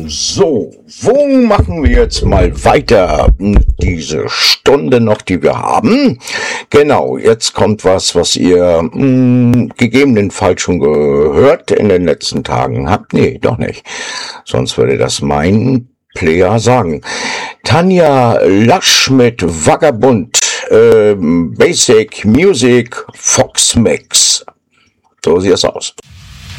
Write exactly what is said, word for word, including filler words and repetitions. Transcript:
So, wo machen wir jetzt mal weiter? Diese Stunde noch, die wir haben. Genau, jetzt kommt was, was ihr mh, gegebenenfalls schon gehört in den letzten Tagen habt. Nee, doch nicht. Sonst würde das mein Player sagen. Tanja Lasch mit Vagabund, äh, Basic Music, Fox Mix. So sieht es aus.